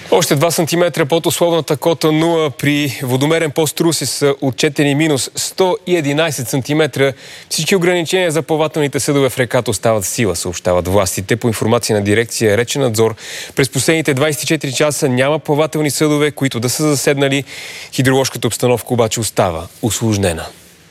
Още 2 см под условната кота 0 при водомерен пост Русе са отчетени минус 111 см. Всички ограничения за плавателните съдове в реката остават в сила, съобщават властите. По информация на дирекция Речен надзор, през последните 24 часа няма плавателни съдове, които да са заседнали. Хидроложката обстановка обаче остава усложнена.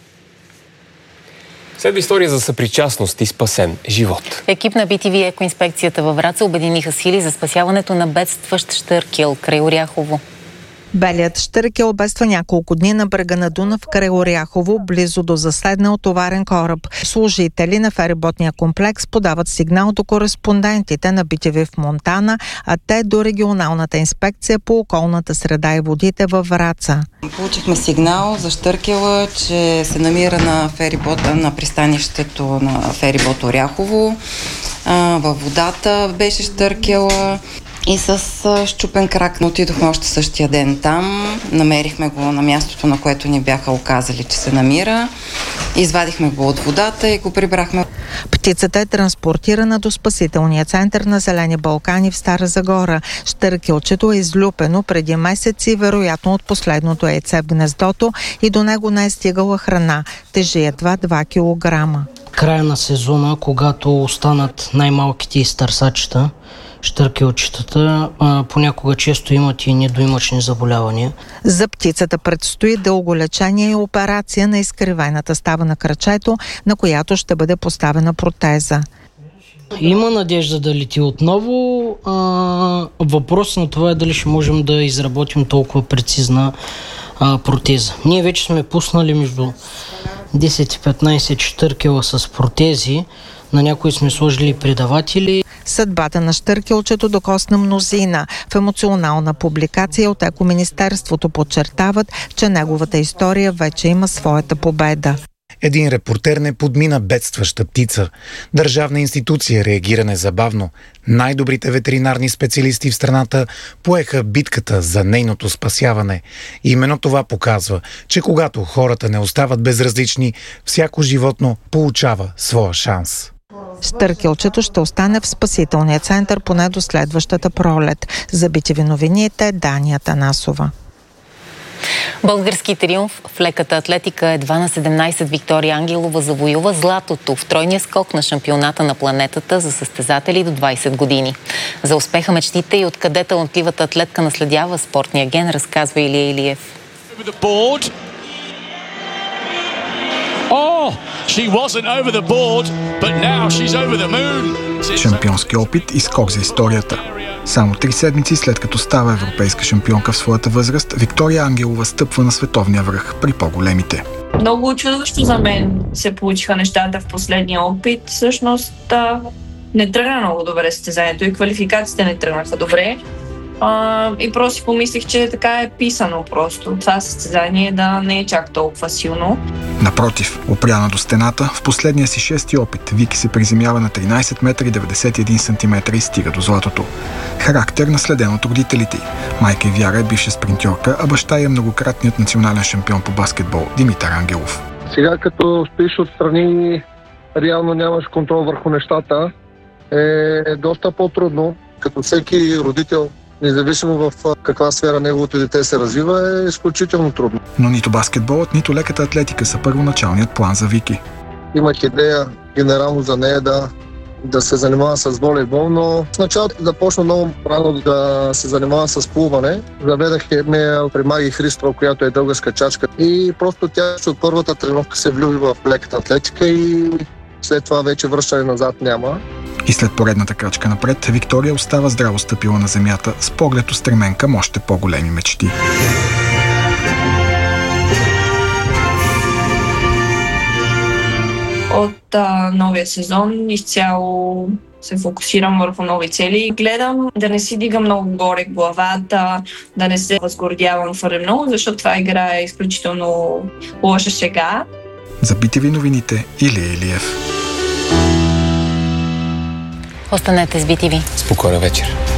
Следва история за съпричастност и спасен живот. Екип на BTV Екоинспекцията във Враца обединиха сили за спасяването на бедстващ щъркел край Оряхово. Белият щъркел бедства няколко дни на брега на Дунав край Оряхово, близо до заседнал товарен кораб. Служители на фериботния комплекс подават сигнал до кореспондентите на BTV в Монтана, а те до регионалната инспекция по околната среда и водите във Враца. Получихме сигнал за щъркела, че се намира на ферибота на пристанището на ферибот Оряхово. Във водата беше щъркела. И с счупен крак отидохме още същия ден там. Намерихме го на мястото, на което ни бяха оказали, че се намира. Извадихме го от водата и го прибрахме. Птицата е транспортирана до спасителния център на Зелени Балкани в Стара Загора. Щъркелчето е излюпено преди месеци, вероятно от последното яйце в гнездото, и до него не е стигала храна. Тежи едва 2 килограма. Края на сезона, когато останат най-малките изтърсачета, щъркелчетата понякога често имат и недоимъчни заболявания. За птицата предстои дълго лечение и операция на изкривената става на крачето, на която ще бъде поставена протеза. Има надежда да лети отново. Въпросът на това е дали ще можем да изработим толкова прецизна протеза. Ние вече сме пуснали между 10 и 15 щъркела с протези. На някои сме сложили предаватели. Съдбата на щъркелчето докосна мнозина. В емоционална публикация от Екоминистерството подчертават, че неговата история вече има своята победа. Един репортер не подмина бедстваща птица. Държавна институция реагира незабавно. Най-добрите ветеринарни специалисти в страната поеха битката за нейното спасяване. И именно това показва, че когато хората не остават безразлични, всяко животно получава своя шанс. Щъркелчето ще остане в спасителния център поне до следващата пролет. За BTV новините Дания Атанасова. Български триумф в леката атлетика. Едва на 17 Виктория Ангелова завоюва златото в тройния скок на шампионата на планетата за състезатели до 20 години. За успеха мечтите и откъде талантливата атлетка наследява спортния ген, разказва Илия Илиев. Шампионски опит и скок за историята. Само 3 седмици след като става европейска шампионка в своята възраст, Виктория Ангелова стъпва на световния връх при по-големите. Много учудващо за мен се получиха нещата в последния опит. Всъщност не тръгна много добре състезанието и квалификациите не тръгнаха добре. И просто си помислих, че така е писано просто. Това състезание да не е чак толкова силно. Напротив, опряна до стената, в последния си 6-ти опит Вики се приземява на 13 метра и 91 см и стига до златото. Характер наследен от родителите й. Майка й Вяра е бивша спринтьорка, а баща й е многократният национален шампион по баскетбол Димитър Ангелов. Сега като стоиш отстрани, реално нямаш контрол върху нещата, е доста по-трудно. Като всеки родител, независимо в каква сфера неговото дете се развива, е изключително трудно. Но нито баскетболът, нито леката атлетика са първоначалният план за Вики. Имах идея генерално за нея да се занимава с волейбол, но в началото започна много рано да се занимава с плуване. Заведах я при Маги Христова, която е дълга скачачка, и просто тя от първата тренировка се влюби в леката атлетика и след това вече връщане назад няма. И след поредната крачка напред, Виктория остава здраво стъпила на земята с поглед устремен към още по-големи мечти. От новия сезон изцяло се фокусирам върху нови цели. Гледам да не си дигам много горе главата, да не се възгордявам твърде много, защото това игра е изключително лоша шега. За BTV новините Илия Илиев. Останете с BTV. Спокойна вечер.